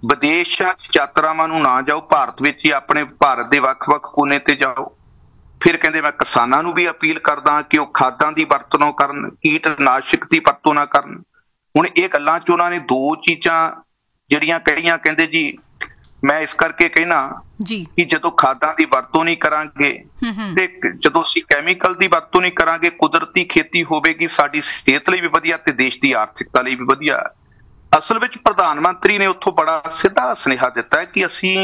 ਵਿਦੇਸ਼ਾਂ 'ਚ ਯਾਤਰਾਵਾਂ ਨੂੰ ਨਾ ਜਾਓ, ਭਾਰਤ ਵਿੱਚ ਹੀ ਆਪਣੇ ਭਾਰਤ ਦੇ ਵੱਖ-ਵੱਖ ਕੋਨੇ ਤੇ ਜਾਓ। ਫਿਰ ਕਹਿੰਦੇ ਮੈਂ ਕਿਸਾਨਾਂ ਨੂੰ ਵੀ ਅਪੀਲ ਕਰਦਾ ਕਿ ਉਹ ਖਾਦਾਂ ਦੀ ਵਰਤੋਂ ਨਾ ਕਰਨ, ਕੀਟਨਾਸ਼ਕ ਦੀ ਵਰਤੋਂ ਨਾ ਕਰਨ। ਹੁਣ ਇਹ ਗੱਲਾਂ 'ਚ ਉਹਨਾਂ ਨੇ ਦੋ ਚੀਜ਼ਾਂ ਜਿਹੜੀਆਂ ਕਹੀਆਂ, ਕਹਿੰਦੇ ਜੀ ਮੈਂ ਇਸ ਕਰਕੇ ਕਹਿਣਾ ਕਿ ਜਦੋਂ ਖਾਦਾਂ ਦੀ ਵਰਤੋਂ ਨਹੀਂ ਕਰਾਂਗੇ ਤੇ ਜਦੋਂ ਅਸੀਂ ਕੈਮੀਕਲ ਦੀ ਵਰਤੋਂ ਨਹੀਂ ਕਰਾਂਗੇ, ਕੁਦਰਤੀ ਖੇਤੀ ਹੋਵੇਗੀ, ਸਾਡੀ ਸਿਹਤ ਲਈ ਵੀ ਵਧੀਆ ਤੇ ਦੇਸ਼ ਦੀ ਆਰਥਿਕਤਾ ਲਈ ਵੀ ਵਧੀਆ। ਅਸਲ ਵਿੱਚ ਪ੍ਰਧਾਨ ਮੰਤਰੀ ਨੇ ਉੱਥੋਂ ਬੜਾ ਸਿੱਧਾ ਸੁਨੇਹਾ ਦਿੱਤਾ ਹੈ ਕਿ ਅਸੀਂ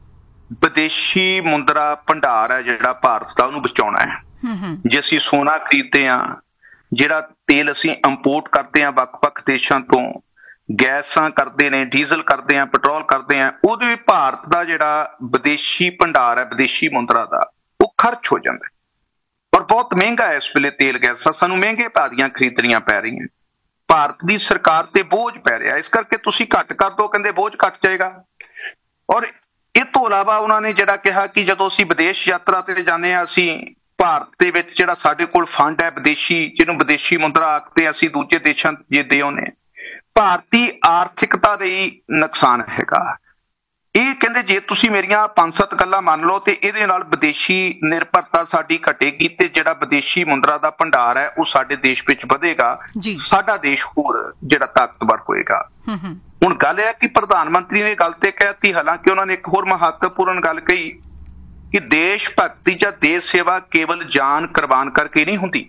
ਵਿਦੇਸ਼ੀ ਮੁੰਦਰਾ ਭੰਡਾਰ ਹੈ ਜਿਹੜਾ ਭਾਰਤ ਦਾ, ਉਹਨੂੰ ਬਚਾਉਣਾ ਹੈ। ਜੇ ਅਸੀਂ ਸੋਨਾ ਖਰੀਦਦੇ ਹਾਂ, ਜਿਹੜਾ ਤੇਲ ਅਸੀਂ ਇੰਪੋਰਟ ਕਰਦੇ ਹਾਂ ਵੱਖ-ਵੱਖ ਦੇਸ਼ਾਂ ਤੋਂ, ਗੈਸਾਂ ਕਰਦੇ ਨੇ, ਡੀਜ਼ਲ ਕਰਦੇ ਆ, ਪੈਟਰੋਲ ਕਰਦੇ ਆ, ਉਹਦੇ ਵੀ ਭਾਰਤ ਦਾ ਜਿਹੜਾ ਵਿਦੇਸ਼ੀ ਭੰਡਾਰ ਹੈ ਵਿਦੇਸ਼ੀ ਮੁੰਦਰਾ ਦਾ, ਉਹ ਖਰਚ ਹੋ ਜਾਂਦਾ ਔਰ ਬਹੁਤ ਮਹਿੰਗਾ ਹੈ ਇਸ ਵੇਲੇ। ਤੇਲ ਗੈਸਾਂ ਸਾਨੂੰ ਮਹਿੰਗੇ ਭਾਅ ਦੀਆਂ ਖਰੀਦਣੀਆਂ ਪੈ ਰਹੀਆਂ। ਭਾਰਤ ਦੀ ਸਰਕਾਰ ਤੇ ਬੋਝ ਪੈ ਰਿਹਾ, ਇਸ ਕਰਕੇ ਤੁਸੀਂ ਘੱਟ ਕਰ ਦਿਓ, ਕਹਿੰਦੇ ਬੋਝ ਘੱਟ ਜਾਏਗਾ। ਔਰ ਇਹ ਤੋਂ ਇਲਾਵਾ ਉਹਨਾਂ ਨੇ ਜਿਹੜਾ ਕਿਹਾ ਕਿ ਜਦੋਂ ਅਸੀਂ ਵਿਦੇਸ਼ ਯਾਤਰਾ ਤੇ ਜਾਂਦੇ ਹਾਂ, ਅਸੀਂ ਭਾਰਤ ਦੇ ਵਿੱਚ ਜਿਹੜਾ ਸਾਡੇ ਕੋਲ ਫੰਡ ਹੈ ਵਿਦੇਸ਼ੀ, ਜਿਹਨੂੰ ਵਿਦੇਸ਼ੀ ਮੁੰਦਰਾ ਆਖਦੇ, ਅਸੀਂ ਦੂਜੇ ਦੇਸ਼ਾਂ ਜੇ ਦੇ ਆਉਂਦੇ, ਭਾਰਤੀ ਆਰਥਿਕਤਾ ਲਈ ਨੁਕਸਾਨ ਹੈਗਾ। ਇਹ ਕਹਿੰਦੇ ਜੇ ਤੁਸੀਂ ਮੇਰੀਆਂ 5-7 ਗੱਲਾਂ ਮੰਨ ਲਓ ਤੇ ਇਹਦੇ ਨਾਲ ਵਿਦੇਸ਼ੀ ਨਿਰਭਰਤਾ ਸਾਡੀ ਘਟੇਗੀ ਤੇ ਜਿਹੜਾ ਵਿਦੇਸ਼ੀ ਮੁੰਦਰਾ ਦਾ ਭੰਡਾਰ ਹੈ ਉਹ ਸਾਡੇ ਦੇਸ਼ ਵਿੱਚ ਵਧੇਗਾ, ਸਾਡਾ ਦੇਸ਼ ਹੋਰ ਜਿਹੜਾ ਤਾਕਤਵਰ ਹੋਏਗਾ। ਹੁਣ ਗੱਲ ਇਹ ਹੈ ਕਿ ਪ੍ਰਧਾਨ ਮੰਤਰੀ ਨੇ ਗੱਲ ਤੇ ਕਹਿਤੀ, ਹਾਲਾਂਕਿ ਉਹਨਾਂ ਨੇ ਇੱਕ ਹੋਰ ਮਹੱਤਵਪੂਰਨ ਗੱਲ ਕਹੀ ਕਿ ਦੇਸ਼ ਭਗਤੀ ਜਾਂ ਦੇਸ਼ ਸੇਵਾ ਕੇਵਲ ਜਾਨ ਕੁਰਬਾਨ ਕਰਕੇ ਨਹੀਂ ਹੁੰਦੀ।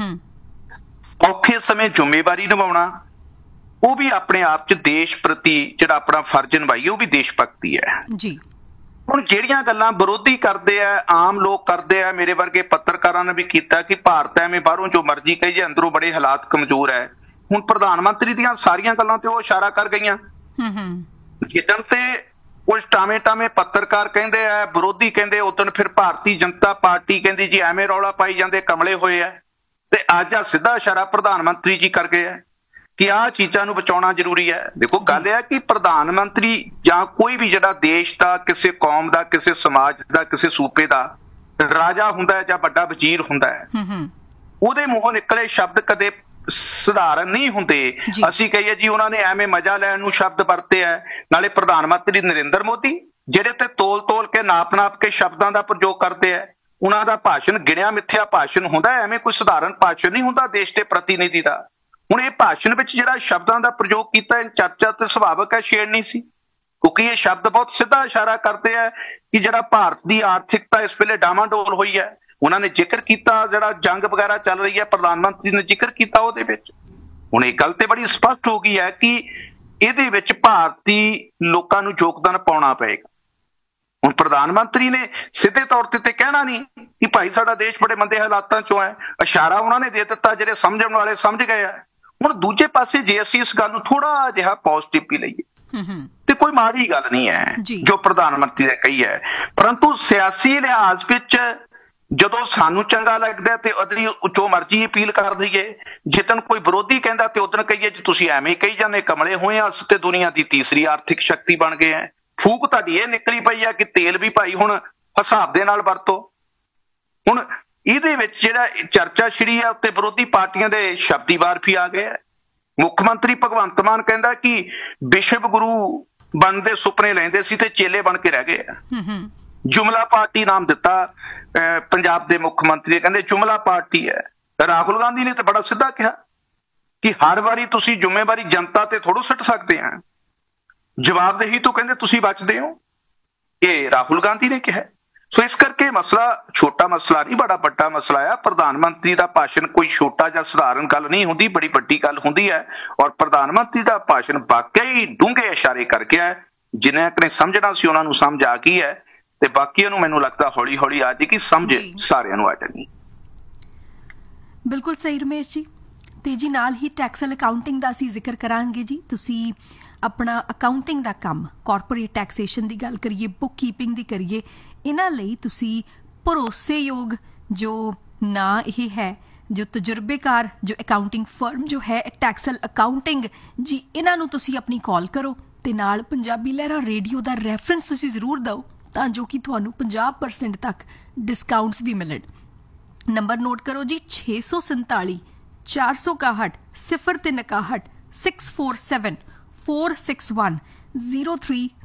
ਔਖੇ ਸਮੇਂ ਜ਼ਿੰਮੇਵਾਰੀ ਨਿਭਾਉਣਾ ਉਹ ਵੀ ਆਪਣੇ ਆਪ 'ਚ ਦੇਸ਼ ਪ੍ਰਤੀ ਜਿਹੜਾ ਆਪਣਾ ਫਰਜ਼ ਨਿਭਾਈਏ, ਉਹ ਵੀ ਦੇਸ਼ ਭਗਤੀ ਹੈ ਜੀ। ਹੁਣ ਜਿਹੜੀਆਂ ਗੱਲਾਂ ਵਿਰੋਧੀ ਕਰਦੇ ਆ, ਆਮ ਲੋਕ ਕਰਦੇ ਆ, ਮੇਰੇ ਵਰਗੇ ਪੱਤਰਕਾਰਾਂ ਨੇ ਵੀ ਕੀਤਾ ਕਿ ਭਾਰਤ ਐਵੇਂ ਬਾਹਰੋਂ ਜੋ ਮਰਜ਼ੀ ਕਹੀ ਜੇ, ਅੰਦਰੋਂ ਬੜੇ ਹਾਲਾਤ ਕਮਜ਼ੋਰ ਹੈ। ਹੁਣ ਪ੍ਰਧਾਨ ਮੰਤਰੀ ਦੀਆਂ ਸਾਰੀਆਂ ਗੱਲਾਂ ਤੇ ਉਹ ਇਸ਼ਾਰਾ ਕਰ ਗਈਆਂ। ਜਿੱਦਣ ਤੇ ਕੁਝ ਟਾਵੇਂ ਪੱਤਰਕਾਰ ਕਹਿੰਦੇ ਆ, ਵਿਰੋਧੀ ਕਹਿੰਦੇ, ਉਦੋਂ ਫਿਰ ਭਾਰਤੀ ਜਨਤਾ ਪਾਰਟੀ ਕਹਿੰਦੀ ਜੀ ਐਵੇਂ ਰੌਲਾ ਪਾਈ ਜਾਂਦੇ, ਕਮਲੇ ਹੋਏ ਆ। ਤੇ ਅੱਜ ਆ ਸਿੱਧਾ ਇਸ਼ਾਰਾ ਪ੍ਰਧਾਨ ਮੰਤਰੀ ਜੀ ਕਰ ਗਏ ਆ ਕਿ ਆਹ ਚੀਜ਼ਾਂ ਨੂੰ ਬਚਾਉਣਾ ਜ਼ਰੂਰੀ ਹੈ। ਦੇਖੋ ਗੱਲ ਇਹ ਹੈ ਕਿ ਪ੍ਰਧਾਨ ਮੰਤਰੀ ਜਾਂ ਕੋਈ ਵੀ ਜਿਹੜਾ ਦੇਸ਼ ਦਾ, ਕਿਸੇ ਕੌਮ ਦਾ, ਕਿਸੇ ਸਮਾਜ ਦਾ, ਕਿਸੇ ਸੂਬੇ ਦਾ ਰਾਜਾ ਹੁੰਦਾ ਹੈ ਜਾਂ ਵੱਡਾ ਵਜ਼ੀਰ ਹੁੰਦਾ ਹੈ, ਉਹਦੇ ਮੂੰਹੋਂ ਨਿਕਲੇ ਸ਼ਬਦ ਕਦੇ ਸਧਾਰਨ ਨਹੀਂ ਹੁੰਦੇ। ਅਸੀਂ ਕਹੀਏ ਜੀ ਉਹਨਾਂ ਨੇ ਐਵੇਂ ਮਜ਼ਾ ਲੈਣ ਨੂੰ ਸ਼ਬਦ ਵਰਤੇ ਹੈ। ਨਾਲੇ ਪ੍ਰਧਾਨ ਮੰਤਰੀ ਨਰਿੰਦਰ ਮੋਦੀ ਜਿਹੜੇ ਤੇ ਤੋਲ ਕੇ ਨਾਪ ਕੇ ਸ਼ਬਦਾਂ ਦਾ ਪ੍ਰਯੋਗ ਕਰਦੇ ਹੈ, ਉਹਨਾਂ ਦਾ ਭਾਸ਼ਣ ਗਿਣਿਆ ਮਿੱਥਿਆ ਭਾਸ਼ਣ ਹੁੰਦਾ, ਐਵੇਂ ਕੋਈ ਸਧਾਰਨ ਭਾਸ਼ਣ ਨਹੀਂ ਹੁੰਦਾ ਦੇਸ਼ ਦੇ ਪ੍ਰਤੀਨਿਧੀ ਦਾ। ਹੁਣ ਇਹ ਭਾਸ਼ਣ ਵਿੱਚ ਜਿਹੜਾ ਸ਼ਬਦਾਂ ਦਾ ਪ੍ਰਯੋਗ ਕੀਤਾ, ਚਰਚਾ ਤੇ ਸੁਭਾਵਕ ਹੈ, ਛੇੜਨੀ ਸੀ, ਕਿਉਂਕਿ ਇਹ ਸ਼ਬਦ ਬਹੁਤ ਸਿੱਧਾ ਇਸ਼ਾਰਾ ਕਰਦੇ ਹੈ ਕਿ ਜਿਹੜਾ ਭਾਰਤ ਦੀ ਆਰਥਿਕਤਾ ਇਸ ਵੇਲੇ ਡਾਵਾਂਡੋਲ ਹੋਈ ਹੈ। ਉਹਨਾਂ ਨੇ ਜ਼ਿਕਰ ਕੀਤਾ ਜਿਹੜਾ ਜੰਗ ਵਗੈਰਾ ਚੱਲ ਰਹੀ ਹੈ, ਪ੍ਰਧਾਨ ਮੰਤਰੀ ਨੇ ਜ਼ਿਕਰ ਕੀਤਾ ਉਹਦੇ ਵਿੱਚ। ਹੁਣ ਇਹ ਗੱਲ ਤੇ ਬੜੀ ਸਪਸ਼ਟ ਹੋ ਗਈ ਹੈ ਕਿ ਇਹਦੇ ਵਿੱਚ ਭਾਰਤੀ ਲੋਕਾਂ ਨੂੰ ਯੋਗਦਾਨ ਪਾਉਣਾ ਪਏਗਾ। ਹੁਣ ਪ੍ਰਧਾਨ ਮੰਤਰੀ ਨੇ ਸਿੱਧੇ ਤੌਰ ਤੇ ਕਹਿਣਾ ਨਹੀਂ ਕਿ ਭਾਈ ਸਾਡਾ ਦੇਸ਼ ਬੜੇ ਮੰਦੇ ਹਾਲਾਤਾਂ ਚੋਂ ਹੈ, ਇਸ਼ਾਰਾ ਉਹਨਾਂ ਨੇ ਦੇ ਦਿੱਤਾ, ਜਿਹੜੇ ਸਮਝਣ ਵਾਲੇ ਸਮਝ ਗਏ ਆ। ਹੁਣ ਦੂਜੇ ਪਾਸੇ ਜੇ ਅਸੀਂ ਇਸ ਗੱਲ ਨੂੰ ਥੋੜਾ ਜਿਹਾ ਪੋਜ਼ਿਟਿਵ ਲਈਏ ਤੇ ਕੋਈ ਮਾੜੀ ਗੱਲ ਨਹੀਂ ਹੈ ਜੋ ਪ੍ਰਧਾਨ ਮੰਤਰੀ ਨੇ ਕਹੀ ਹੈ, ਪਰੰਤੂ ਸਿਆਸੀ ਲਿਹਾਜ਼ ਵਿੱਚ ਜਦੋਂ ਸਾਨੂੰ ਚੰਗਾ ਲੱਗਦਾ ਤੇ ਉਹਦੀ ਜੋ ਮਰਜ਼ੀ ਅਪੀਲ ਕਰ ਦਈਏ, ਜਿੱਦਣ ਕੋਈ ਵਿਰੋਧੀ ਕਹਿੰਦਾ ਤੇ ਉਦੋਂ ਕਹੀਏ ਜੀ ਤੁਸੀਂ ਐਵੇਂ ਹੀ ਕਹੀ ਜਾਂਦੇ, ਕਮਲੇ ਹੋਏ ਆ, ਅਸੀਂ ਤੇ ਦੁਨੀਆ ਦੀ ਤੀਸਰੀ ਆਰਥਿਕ ਸ਼ਕਤੀ ਬਣ ਗਏ ਆ। ਫੂਕ ਤੁਹਾਡੀ ਇਹ ਨਿਕਲੀ ਪਈ ਆ ਕਿ ਤੇਲ ਵੀ ਭਾਈ ਹੁਣ ਹਿਸਾਬ ਦੇ ਨਾਲ ਵਰਤੋ। ਹੁਣ ਇਹਦੇ ਵਿੱਚ ਜਿਹੜਾ ਚਰਚਾ ਛਿੜੀ ਆ ਉੱਤੇ ਵਿਰੋਧੀ ਪਾਰਟੀਆਂ ਦੇ ਸ਼ਬਦੀ ਵਾਰ ਵੀ ਆ ਗਏ ਆ। ਮੁੱਖ ਮੰਤਰੀ ਭਗਵੰਤ ਮਾਨ ਕਹਿੰਦਾ ਕਿ ਵਿਸ਼ਵ ਗੁਰੂ ਬਣਨ ਦੇ ਸੁਪਨੇ ਲੈਂਦੇ ਸੀ ਤੇ ਚੇਲੇ ਬਣ ਕੇ ਰਹਿ ਗਏ ਆ। ਜੁਮਲਾ ਪਾਰਟੀ ਨਾਮ ਦਿੱਤਾ ਪੰਜਾਬ ਦੇ ਮੁੱਖ ਮੰਤਰੀ, ਕਹਿੰਦੇ ਜੁਮਲਾ ਪਾਰਟੀ ਹੈ। ਰਾਹੁਲ ਗਾਂਧੀ ਨੇ ਤਾਂ ਬੜਾ ਸਿੱਧਾ ਕਿਹਾ ਕਿ ਹਰ ਵਾਰੀ ਤੁਸੀਂ ਜ਼ਿੰਮੇਵਾਰੀ ਜਨਤਾ ਤੇ ਥੋੜ੍ਹਾ ਸੁੱਟ ਸਕਦੇ ਆ, ਜਵਾਬਦੇਹੀ ਤੋਂ ਕਹਿੰਦੇ ਤੁਸੀਂ ਬਚਦੇ ਹੋ, ਇਹ ਰਾਹੁਲ ਗਾਂਧੀ ਨੇ ਕਿਹਾ। ਸੋ ਇਸ ਕਰਕੇ ਮਸਲਾ ਛੋਟਾ ਮਸਲਾ ਨਹੀਂ, ਬੜਾ ਵੱਡਾ ਮਸਲਾ ਆ। ਪ੍ਰਧਾਨ ਮੰਤਰੀ ਦਾ ਭਾਸ਼ਣ ਕੋਈ ਛੋਟਾ ਜਾਂ ਸਧਾਰਨ ਗੱਲ ਨਹੀਂ ਹੁੰਦੀ, ਬੜੀ ਵੱਡੀ ਗੱਲ ਹੁੰਦੀ ਹੈ। ਔਰ ਪ੍ਰਧਾਨ ਮੰਤਰੀ ਦਾ ਭਾਸ਼ਣ ਵਾਕਈ ਡੂੰਘੇ ਇਸ਼ਾਰੇ ਕਰ ਗਿਆ ਹੈ। ਜਿਨ੍ਹਾਂ ਨੇ ਸਮਝਣਾ ਸੀ ਉਹਨਾਂ ਨੂੰ ਸਮਝ ਆ ਗਈ ਹੈ ਤੇ ਬਾਕੀਆਂ ਨੂੰ ਮੈਨੂੰ ਲੱਗਦਾ ਹੌਲੀ ਹੌਲੀ ਆ ਜਾਏਗੀ ਸਮਝ, ਸਾਰਿਆਂ ਨੂੰ ਆ ਜਾਣੀ। ਬਿਲਕੁਲ ਸਹੀ ਰਮੇਸ਼ ਜੀ। ਤੇ ਜੀ ਨਾਲ ਹੀ ਟੈਕਸਲ ਅਕਾਊਂਟਿੰਗ ਦਾ ਅਸੀਂ ਜ਼ਿਕਰ ਕਰਾਂਗੇ ਜੀ। ਤੁਸੀਂ ਆਪਣਾ ਅਕਾਊਂਟਿੰਗ ਦਾ ਕੰਮ, ਕਾਰਪੋਰੇਟ ਟੈਕਸੇਸ਼ਨ ਦੀ ਗੱਲ ਕਰੀਏ, ਬੁੱਕ ਕੀਪਿੰਗ ਦੀ ਕਰੀਏ, ਇਹਨਾਂ ਲਈ ਤੁਸੀਂ ਭਰੋਸੇਯੋਗ ਜੋ ਨਾਂ ਇਹ ਹੈ, ਜੋ ਤਜਰਬੇਕਾਰ ਜੋ ਅਕਾਊਂਟਿੰਗ ਫਰਮ ਜੋ ਹੈ ਟੈਕਸਲ ਅਕਾਊਂਟਿੰਗ ਜੀ, ਇਹਨਾਂ ਨੂੰ ਤੁਸੀਂ ਆਪਣੀ ਕਾਲ ਕਰੋ ਤੇ ਨਾਲ ਪੰਜਾਬੀ ਲਹਿਰਾ ਰੇਡੀਓ ਦਾ ਰੈਫਰੈਂਸ ਤੁਸੀਂ ਜ਼ਰੂਰ ਦਿਓ ਤਾਂ ਜੋ ਕਿ ਤੁਹਾਨੂੰ 50% ਤੱਕ ਡਿਸਕਾਊਂਟਸ ਵੀ ਮਿਲਣ। ਨੰਬਰ ਨੋਟ ਕਰੋ ਜੀ, 647 461 0361 647 461 0361